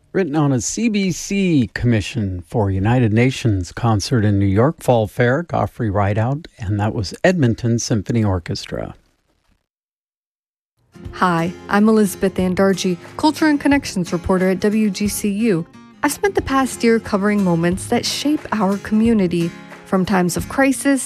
Written on a CBC commission for United Nations concert in New York Fall Fair, Godfrey Rideout, and that was Edmonton Symphony Orchestra. Hi, I'm Elizabeth Andarji, Culture and Connections reporter at WGCU. I've spent the past year covering moments that shape our community, from times of crisis